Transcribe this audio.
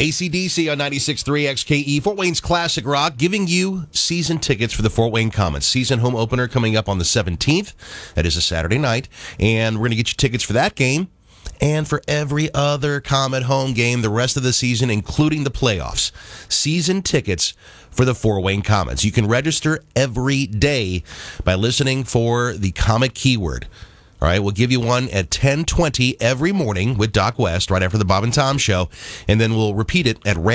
AC/DC on 96.3 XKE, Fort Wayne's Classic Rock, giving you season tickets for the Fort Wayne Komets. Season home opener coming up on the 17th. That is a Saturday night. And we're going to get you tickets for that game and for every other Komet home game the rest of the season, including the playoffs. Season tickets for the Fort Wayne Komets. You can register every day by listening for the Komet keyword. All right, we'll give you one at 10:20 every morning with Doc West, right after the Bob and Tom show, and then we'll repeat it at